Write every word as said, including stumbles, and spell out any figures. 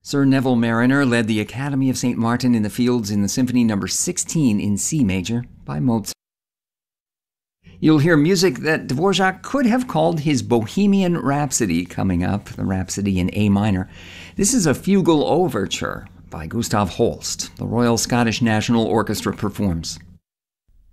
Sir Neville Marriner led the Academy of Saint Martin in the Fields in the Symphony number sixteen in C major by Mozart. You'll hear music that Dvorak could have called his Bohemian Rhapsody coming up, the Rhapsody in A minor. This is a fugal overture by Gustav Holst. The Royal Scottish National Orchestra performs.